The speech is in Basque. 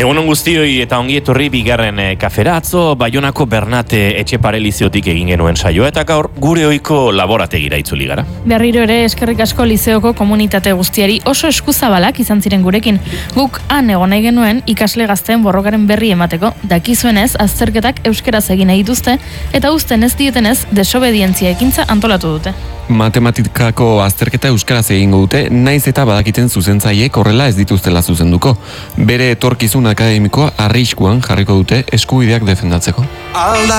Egunon guztioi eta ongi etorri bigarren kaferatzo, Baionako Bernate Etxepare Lizeotik egin genuen saioa eta gaur gure ohiko laborategira itzuli gara. Berriro ere eskerrik asko lizeoko komunitate guztiari oso eskuzabalak izan ziren gurekin. Guk han egon nahi genuen ikasle gazteen borrokaren berri emateko, dakizuenez azterketak euskeraz egin nahi dituzte eta uzten ez dietenez desobedientzia ekintza antolatu dute. Matematikako azterketa euskaraz egingo dute, naiz eta badakiten zuzentzaileek horrela ez dituztela zuzenduko. Bere etorkizun akademikoa arriskuan jarriko dute eskubideak defendatzeko.